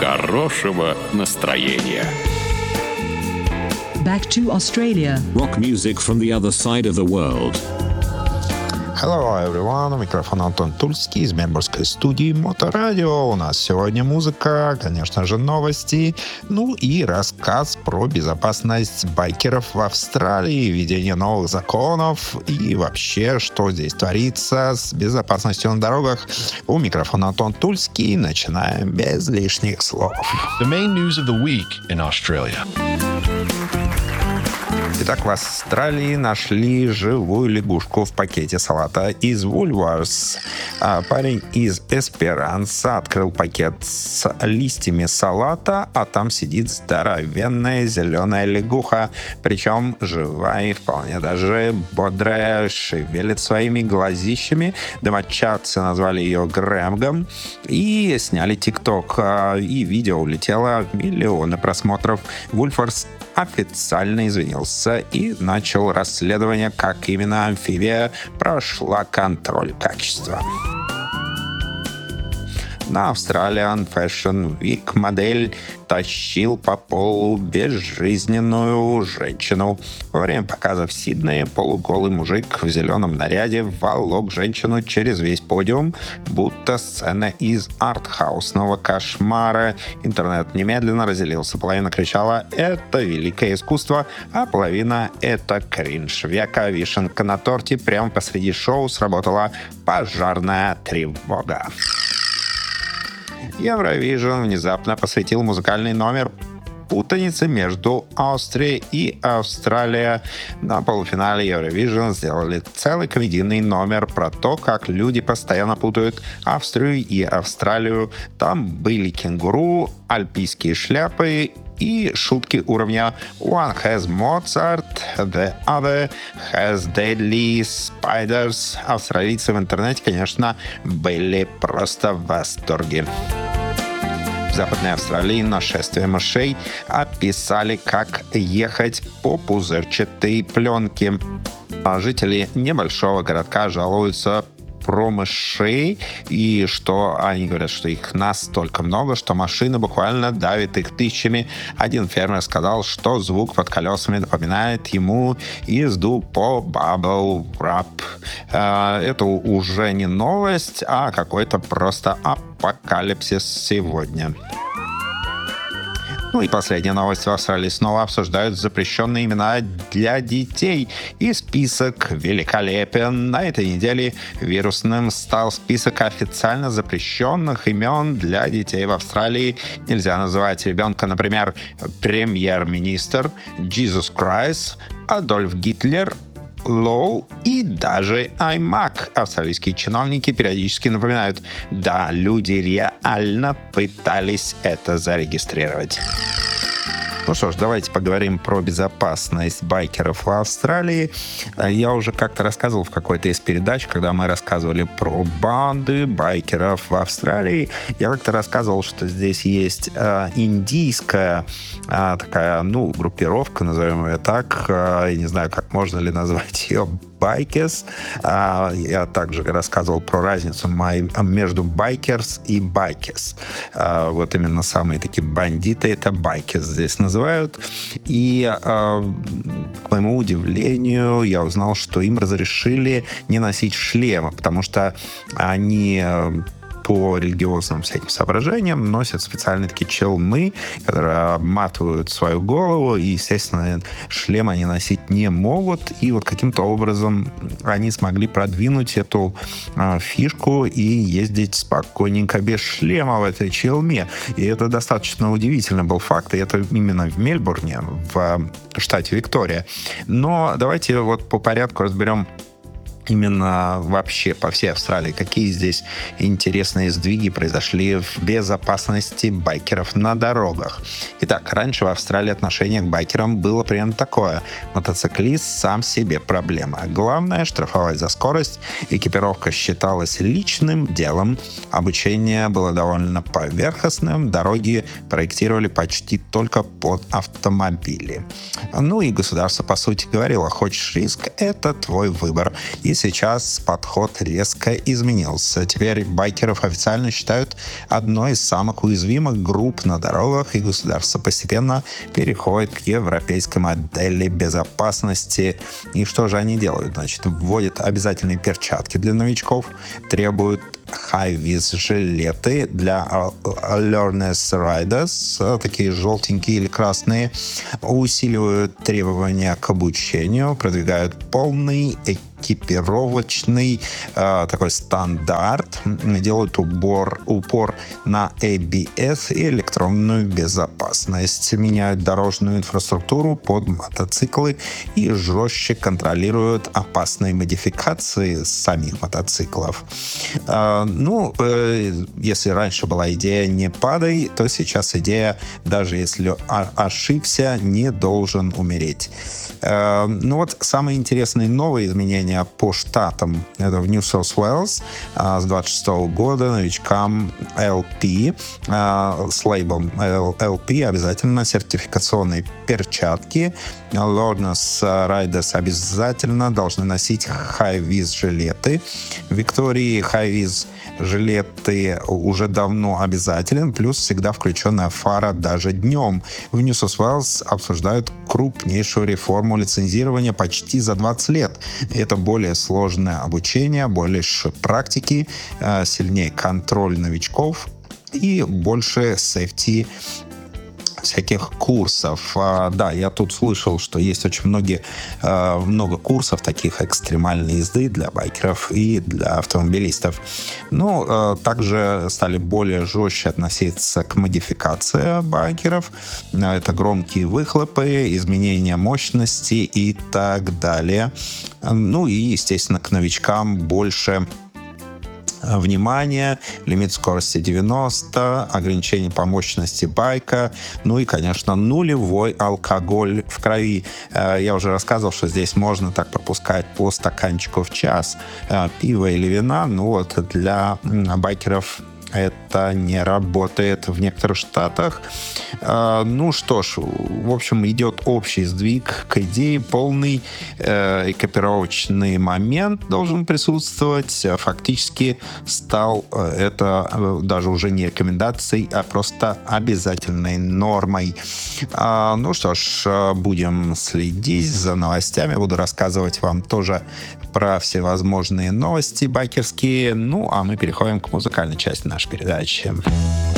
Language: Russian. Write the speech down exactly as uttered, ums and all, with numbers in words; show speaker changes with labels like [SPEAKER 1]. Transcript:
[SPEAKER 1] хорошего настроения.
[SPEAKER 2] Back to Australia.
[SPEAKER 3] Rock music from the other side of the world.
[SPEAKER 4] Hello everyone, у микрофона Антон Тульский из мельбурнской студии Моторадио. У нас сегодня музыка, конечно же, новости, ну и рассказ про безопасность байкеров в Австралии, введение новых законов и вообще, что здесь творится с безопасностью на дорогах. У микрофона Антон Тульский. Начинаем без лишних слов.
[SPEAKER 5] The main news of the week in Australia.
[SPEAKER 4] Итак, в Австралии нашли живую лягушку в пакете салата из Woolworths. А парень из Эсперанса открыл пакет с листьями салата, а там сидит здоровенная зеленая лягуха, причем живая и вполне даже бодрая, шевелит своими глазищами. Домочадцы назвали ее Грэмгом и сняли ТикТок. И видео улетело в миллионы просмотров. Woolworths официально извинился и начал расследование, как именно амфибия прошла контроль качества. На Australian Fashion Week модель тащил по полу безжизненную женщину. Во время показа в Сиднее полуголый мужик в зеленом наряде волок женщину через весь подиум, будто сцена из артхаусного кошмара. Интернет немедленно разделился. Половина кричала «Это великое искусство», а половина «Это кринж». Века вишенка на торте. Прямо посреди шоу сработала пожарная тревога. Eurovision внезапно посвятил музыкальный номер путанице между Австрией и Австралией. На полуфинале Eurovision сделали целый комедийный номер про то, как люди постоянно путают Австрию и Австралию. Там были кенгуру, альпийские шляпы и шутки уровня «One has Mozart, the other has deadly spiders». Австралийцы в интернете, конечно, были просто в восторге. В Западной Австралии нашествие мышей описали, как ехать по пузырчатой пленке. Жители небольшого городка жалуются про мышей, и что они говорят, что их настолько много, что машина буквально давит их тысячами. Один фермер сказал, что звук под колесами напоминает ему езду по Bubble Wrap. Это уже не новость, а какой-то просто апокалипсис сегодня. Ну и последняя новость. В Австралии снова обсуждают запрещенные имена для детей. И список великолепен. На этой неделе вирусным стал список официально запрещенных имен для детей в Австралии. Нельзя называть ребенка, например, премьер-министр, Jesus Christ, Адольф Гитлер, Лоу и даже iMac. Австралийские чиновники периодически напоминают, да, люди реально пытались это зарегистрировать. Ну что ж, давайте поговорим про безопасность байкеров в Австралии. Я уже как-то рассказывал в какой-то из передач, когда мы рассказывали про банды байкеров в Австралии. Я как-то рассказывал, что здесь есть э, индийская э, такая, ну, группировка, назовем ее так. Э, я не знаю, как можно ли назвать ее Байкерс. Я также рассказывал про разницу между байкерс и байкерс. Вот именно самые такие бандиты это байкерс здесь называют. И к моему удивлению я узнал, что им разрешили не носить шлема, потому что они по религиозным всяким соображениям носят специальные такие челмы, которые обматывают свою голову, и, естественно, шлем они носить не могут. И вот каким-то образом они смогли продвинуть эту э, фишку и ездить спокойненько без шлема в этой челме. И это достаточно удивительный был факт, и это именно в Мельбурне, в штате Виктория. Но давайте вот по порядку разберем именно вообще по всей Австралии, какие здесь интересные сдвиги произошли в безопасности байкеров на дорогах. Итак, раньше в Австралии отношение к байкерам было примерно такое. Мотоциклист сам себе проблема. Главное — штрафовать за скорость. Экипировка считалась личным делом. Обучение было довольно поверхностным. Дороги проектировали почти только под автомобили. Ну и государство, по сути, говорило: хочешь риск — это твой выбор. И И сейчас подход резко изменился. Теперь байкеров официально считают одной из самых уязвимых групп на дорогах, и государство постепенно переходит к европейской модели безопасности. И что же они делают? Значит, вводят обязательные перчатки для новичков, требуют high-vis жилеты для awareness riders, такие желтенькие или красные, усиливают требования к обучению, продвигают полный экипировочный э, такой стандарт, делают упор, упор на эй би эс и электронную безопасность, меняют дорожную инфраструктуру под мотоциклы и жестче контролируют опасные модификации самих мотоциклов. Э, ну, э, если раньше была идея «не падай», то сейчас идея «даже если ошибся, не должен умереть». Э, ну вот самые интересные новые изменения по штатам. Это в New South Wales а, с двадцать шестого года новичкам эл пи а, с лейблом эл пи обязательно сертификационные перчатки. Awareness Riders обязательно должны носить high-vis жилеты. В Виктории high-vis жилеты уже давно обязателен, плюс всегда включенная фара даже днем. В New South Wales обсуждают крупнейшую реформу лицензирования почти за двадцать лет. Это более сложное обучение, больше практики, сильнее контроль новичков и больше сейфти всяких курсов. А, да, я тут слышал, что есть очень многие, а, много курсов таких экстремальной езды для байкеров и для автомобилистов. Ну, а, также стали более жестче относиться к модификации байкеров. А, это громкие выхлопы, изменение мощности и так далее. Ну и, естественно, к новичкам больше внимание, лимит скорости девяносто, ограничение по мощности байка, ну и, конечно, нулевой алкоголь в крови. Я уже рассказывал, что здесь можно так пропускать по стаканчику в час пива или вина, ну вот для байкеров это не работает в некоторых штатах. Ну что ж, в общем, идет общий сдвиг к идее. Полный э, экипировочный момент должен присутствовать. Фактически стал это даже уже не рекомендацией, а просто обязательной нормой. А, ну что ж, будем следить за новостями. Буду рассказывать вам тоже про всевозможные новости байкерские. Ну, а мы переходим к музыкальной части нашей передачи.